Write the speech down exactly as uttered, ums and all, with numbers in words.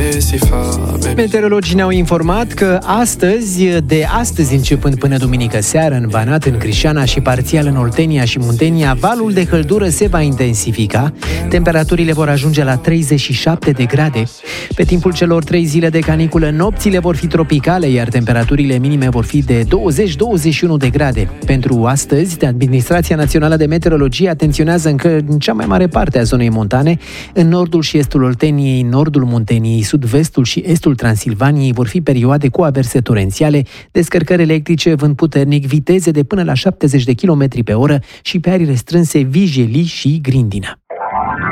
si fort. Meteorologii ne-au informat că astăzi, de astăzi începând până duminică seară, în Banat, în Crișana și parțial în Oltenia și Muntenia, valul de căldură se va intensifica. Temperaturile vor ajunge la treizeci și șapte de grade. Pe timpul celor trei zile de caniculă, nopțile vor fi tropicale, iar temperaturile minime vor fi de douăzeci - douăzeci și unu de grade. Pentru astăzi, Administrația Națională de Meteorologie atenționează încă în cea mai mare parte a zonei montane, în nordul și estul Olteniei, nordul Munteniei, sud-vestul și estul Transilvaniei vor fi perioade cu averse torențiale, descărcări electrice, vânt puternic, viteze de până la șaptezeci de kilometri pe oră și pe arii restrânse Vijelii și Grindina.